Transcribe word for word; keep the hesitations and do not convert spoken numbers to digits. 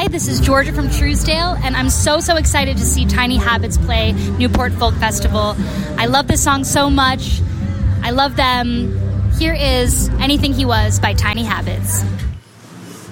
Hi, this is Georgia from Truesdale, and I'm so, so excited to see Tiny Habits play Newport Folk Festival. I love this song so much. I love them. Here is Anything He Was by Tiny Habits.